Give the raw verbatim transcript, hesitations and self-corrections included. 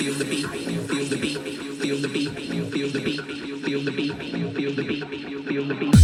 feel the beat, feel the beat, feel the beat, feel the beat, feel the beat, feel the beat, feel the beat.